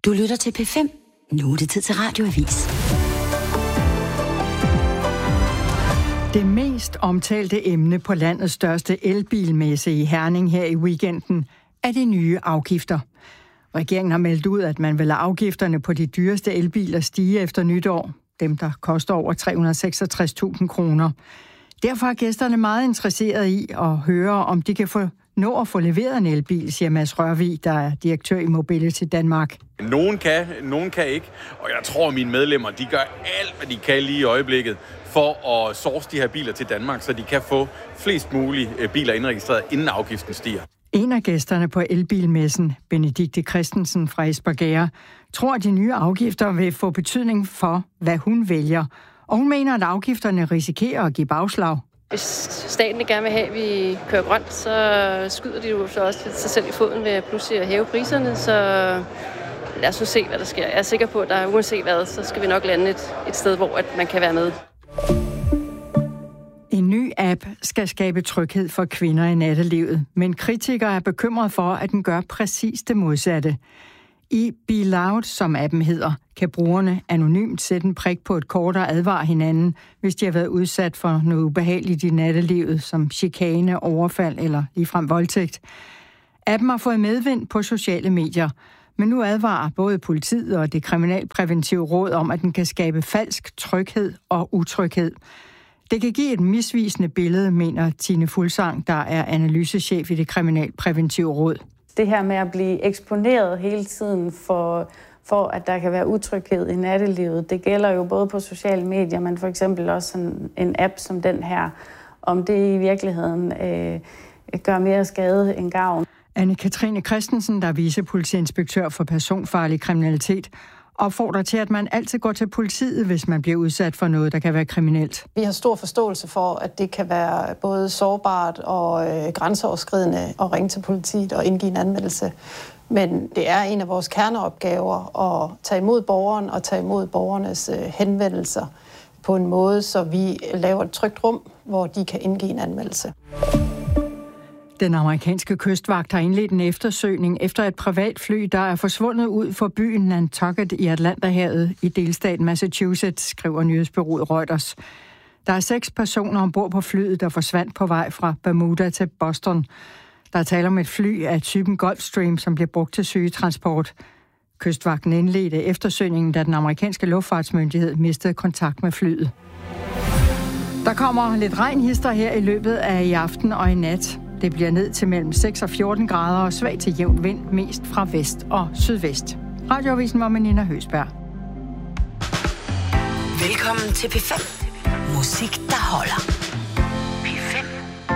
Du lytter til P5. Nu er det tid til Radioavis. Det mest omtalte emne på landets største elbilmesse i Herning her i weekenden er de nye afgifter. Regeringen har meldt ud, at man vil lade afgifterne på de dyreste elbiler stige efter nytår. Dem, der koster over 366.000 kroner. Derfor er gæsterne meget interesserede i at høre, om de kan nå at få leveret en elbil, siger Mads Rørvig, der er direktør i Mobility Danmark. Nogen kan ikke, og jeg tror, at mine medlemmer de gør alt, hvad de kan lige i øjeblikket, for at source de her biler til Danmark, så de kan få flest mulige biler indregistreret, inden afgiften stiger. En af gæsterne på elbilmessen, Benedikte Christensen fra Espergærde, tror, at de nye afgifter vil få betydning for, hvad hun vælger. Og hun mener, at afgifterne risikerer at give bagslag. Hvis staten gerne vil have, at vi kører grønt, så skyder de jo så også sig selv i foden ved pludselig at hæve priserne. Så lad os nu se, hvad der sker. Jeg er sikker på, at der uanset hvad, så skal vi nok lande et sted, hvor at man kan være med. En ny app skal skabe tryghed for kvinder i nattelivet, men kritikere er bekymret for, at den gør præcis det modsatte. I Be Loud, som appen hedder, kan brugerne anonymt sætte en prik på et kort og advare hinanden, hvis de har været udsat for noget ubehageligt i nattelivet, som chikane, overfald eller ligefrem voldtægt. Appen har fået medvind på sociale medier, men nu advarer både politiet og det kriminalpræventive råd om, at den kan skabe falsk tryghed og utryghed. Det kan give et misvisende billede, mener Tine Fuglsang, der er analysechef i det kriminalpræventive råd. Det her med at blive eksponeret hele tiden for at der kan være utryghed i nattelivet, det gælder jo både på sociale medier, men for eksempel også en app som den her, om det i virkeligheden gør mere skade end gavn. Anne-Katrine Christensen, der er vicepolitiinspektør for personfarlig kriminalitet, opfordrer til, at man altid går til politiet, hvis man bliver udsat for noget, der kan være kriminelt. Vi har stor forståelse for, at det kan være både sårbart og grænseoverskridende at ringe til politiet og indgive en anmeldelse. Men det er en af vores kerneopgaver at tage imod borgeren og tage imod borgernes henvendelser på en måde, så vi laver et trygt rum, hvor de kan indgive en anmeldelse. Den amerikanske kystvagt har indledt en eftersøgning efter et privatfly, der er forsvundet ud for byen Nantucket i Atlanterhavet i delstaten Massachusetts, skriver nyhedsbureauet Reuters. Der er 6 personer ombord på flyet, der forsvandt på vej fra Bermuda til Boston. Der er tale om et fly af typen Gulfstream, som bliver brugt til sygetransport. Kystvagten indledte eftersøgningen, da den amerikanske luftfartsmyndighed mistede kontakt med flyet. Der kommer lidt regnhister her i løbet af i aften og i nat. Det bliver ned til mellem 6 og 14 grader og svag til jævn vind, mest fra vest og sydvest. Radioavisen var med Nina Høsberg. Velkommen til P5. Musik, der holder.